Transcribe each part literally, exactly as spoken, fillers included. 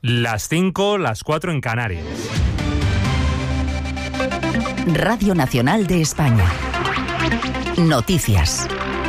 Las cinco, las cuatro en Canarias. Radio Nacional de España. Noticias.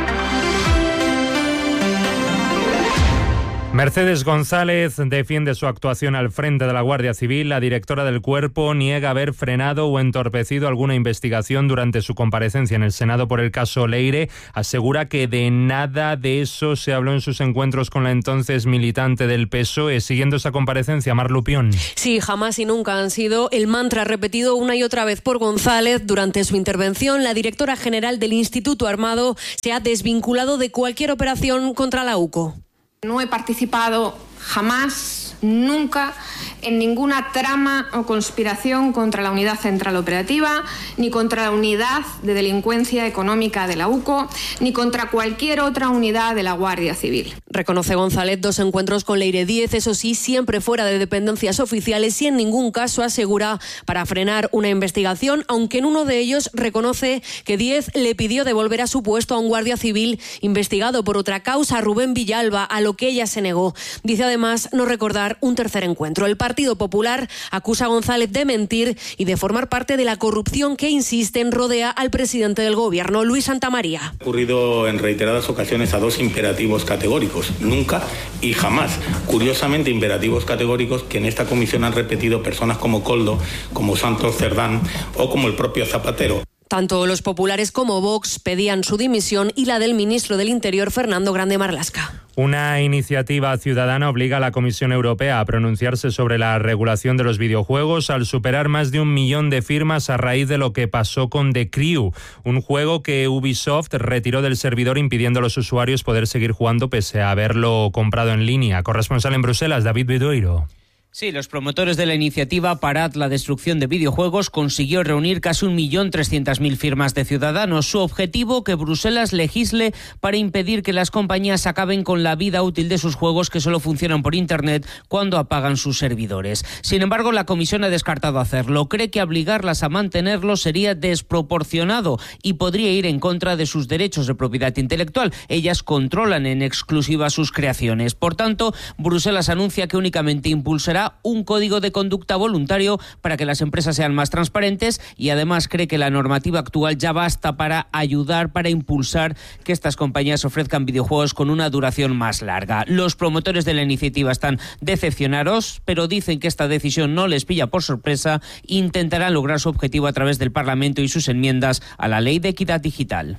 Mercedes González defiende su actuación al frente de la Guardia Civil. La directora del cuerpo niega haber frenado o entorpecido alguna investigación durante su comparecencia en el Senado por el caso Leire. Asegura que de nada de eso se habló en sus encuentros con la entonces militante del P S O E. Siguiendo esa comparecencia, Mar Lupión. Sí, jamás y nunca han sido el mantra repetido una y otra vez por González. Durante su intervención, la directora general del Instituto Armado se ha desvinculado de cualquier operación contra la U C O. No he participado jamás, nunca, en ninguna trama o conspiración contra la Unidad Central Operativa, ni contra la Unidad de Delincuencia Económica de la U C O, ni contra cualquier otra unidad de la Guardia Civil. Reconoce González dos encuentros con Leire Díez, eso sí, siempre fuera de dependencias oficiales y en ningún caso asegura para frenar una investigación, aunque en uno de ellos reconoce que Díez le pidió devolver a su puesto a un guardia civil investigado por otra causa, Rubén Villalba, a lo que ella se negó. Dice además no recordar un tercer encuentro. El Partido Popular acusa a González de mentir y de formar parte de la corrupción que, insisten, rodea al presidente del Gobierno, Luis Santamaría. Ha ocurrido en reiteradas ocasiones a dos imperativos categóricos, nunca y jamás. Curiosamente, imperativos categóricos que en esta comisión han repetido personas como Koldo, como Santos Cerdán o como el propio Zapatero. Tanto los populares como Vox pedían su dimisión y la del ministro del Interior, Fernando Grande Marlaska. Una iniciativa ciudadana obliga a la Comisión Europea a pronunciarse sobre la regulación de los videojuegos al superar más de un millón de firmas a raíz de lo que pasó con The Crew, un juego que Ubisoft retiró del servidor impidiendo a los usuarios poder seguir jugando pese a haberlo comprado en línea. Corresponsal en Bruselas, David Vidueiro. Sí, los promotores de la iniciativa Parad la destrucción de videojuegos consiguió reunir casi un millón trescientas mil firmas de ciudadanos. Su objetivo, que Bruselas legisle para impedir que las compañías acaben con la vida útil de sus juegos que solo funcionan por Internet cuando apagan sus servidores. Sin embargo, la Comisión ha descartado hacerlo. Cree que obligarlas a mantenerlo sería desproporcionado y podría ir en contra de sus derechos de propiedad intelectual. Ellas controlan en exclusiva sus creaciones. Por tanto, Bruselas anuncia que únicamente impulsará un código de conducta voluntario para que las empresas sean más transparentes y además cree que la normativa actual ya basta para ayudar, para impulsar que estas compañías ofrezcan videojuegos con una duración más larga. Los promotores de la iniciativa están decepcionados, pero dicen que esta decisión no les pilla por sorpresa e intentarán lograr su objetivo a través del Parlamento y sus enmiendas a la Ley de Equidad Digital.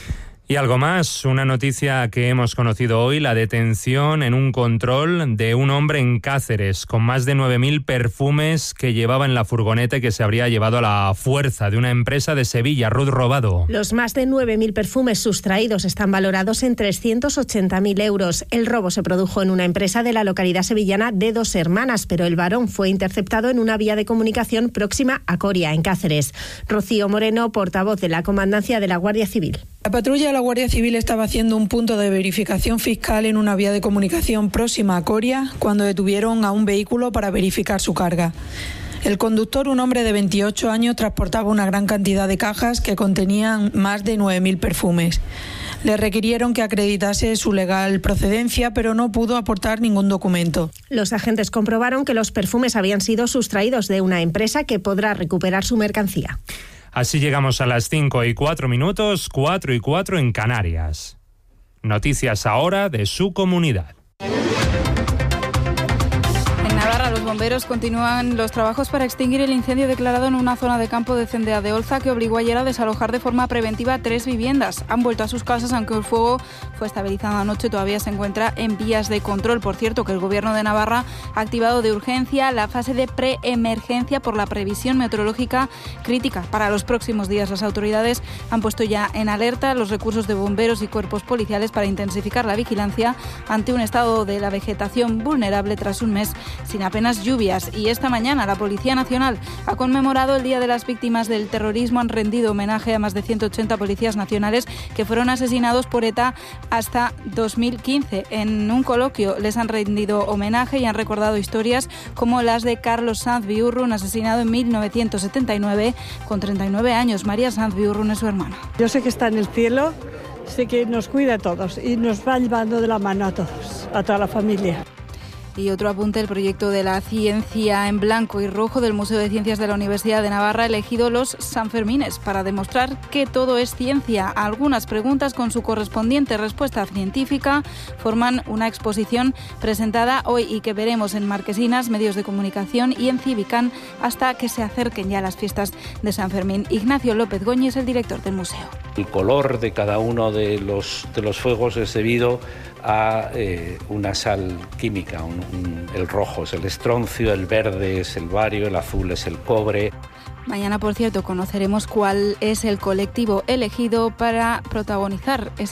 Y algo más, una noticia que hemos conocido hoy, la detención en un control de un hombre en Cáceres con más de nueve mil perfumes que llevaba en la furgoneta y que se habría llevado a la fuerza de una empresa de Sevilla. Ruth Robado. Los más de nueve mil perfumes sustraídos están valorados en trescientos ochenta mil euros. El robo se produjo en una empresa de la localidad sevillana de Dos Hermanas, pero el varón fue interceptado en una vía de comunicación próxima a Coria, en Cáceres. Rocío Moreno, portavoz de la Comandancia de la Guardia Civil. La patrulla de la Guardia Civil estaba haciendo un punto de verificación fiscal en una vía de comunicación próxima a Coria cuando detuvieron a un vehículo para verificar su carga. El conductor, un hombre de veintiocho años, transportaba una gran cantidad de cajas que contenían más de nueve mil perfumes. Le requirieron que acreditase su legal procedencia, pero no pudo aportar ningún documento. Los agentes comprobaron que los perfumes habían sido sustraídos de una empresa que podrá recuperar su mercancía. Así llegamos a las cinco y cuatro minutos, cuatro y cuatro en Canarias. Noticias ahora de su comunidad. En Navarra, los bomberos continúan los trabajos para extinguir el incendio declarado en una zona de campo de Cendea de Olza que obligó ayer a desalojar de forma preventiva tres viviendas. Han vuelto a sus casas, aunque el fuego fue estabilizado anoche, todavía se encuentra en vías de control. Por cierto, que el Gobierno de Navarra ha activado de urgencia la fase de preemergencia por la previsión meteorológica crítica para los próximos días. Las autoridades han puesto ya en alerta los recursos de bomberos y cuerpos policiales para intensificar la vigilancia ante un estado de la vegetación vulnerable tras un mes sin apenas lluvias. Y esta mañana la Policía Nacional ha conmemorado el Día de las Víctimas del Terrorismo. Han rendido homenaje a más de ciento ochenta policías nacionales que fueron asesinados por ETA hasta dos mil quince. En un coloquio les han rendido homenaje y han recordado historias como las de Carlos Sanz Biurrun, asesinado en mil novecientos setenta y nueve con treinta y nueve años. María Sanz Biurrun es su hermana. Yo sé que está en el cielo, sé que nos cuida a todos y nos va llevando de la mano a todos, a toda la familia. Y otro apunte, el proyecto de la ciencia en blanco y rojo del Museo de Ciencias de la Universidad de Navarra ha elegido los Sanfermines para demostrar que todo es ciencia. Algunas preguntas con su correspondiente respuesta científica forman una exposición presentada hoy y que veremos en Marquesinas, medios de comunicación y en Civicán hasta que se acerquen ya las fiestas de San Fermín. Ignacio López Goñi es el director del museo. El color de cada uno de los, de los fuegos es debido a eh, una sal química. Un, un, el rojo es el estroncio, el verde es el bario, el azul es el cobre. Mañana, por cierto, conoceremos cuál es el colectivo elegido para protagonizar ese